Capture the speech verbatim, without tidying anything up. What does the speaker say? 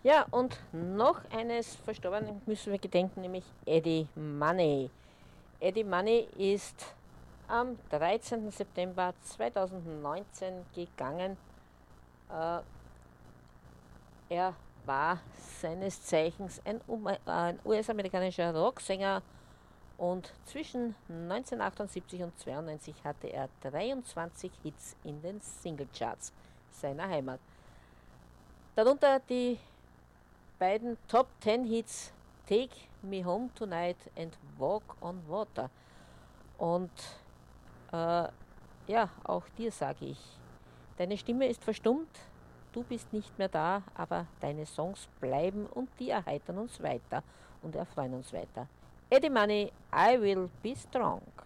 Ja, und noch eines Verstorbenen müssen wir gedenken, nämlich Eddie Money. Eddie Money ist am dreizehnten September zweitausendneunzehn gegangen. Äh, er war seines Zeichens ein, um, ein U S-amerikanischer Rocksänger und zwischen neunzehnhundertachtundsiebzig und zweiundneunzig hatte er dreiundzwanzig Hits in den Singlecharts seiner Heimat. Darunter die beiden Top zehn Hits Take Me Home Tonight and Walk on Water. Und äh, ja, auch dir sage ich, deine Stimme ist verstummt, du bist nicht mehr da, aber deine Songs bleiben und die erheitern uns weiter und erfreuen uns weiter. Eddie Money, I Will Be Strong.